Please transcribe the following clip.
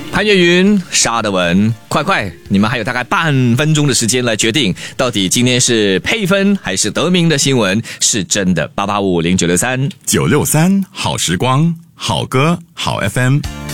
潘越云、沙德文，快，你们还有大概半分钟的时间来决定，到底今天是配分还是得名的新闻是真的。88550963 963好时光，好歌好 FM。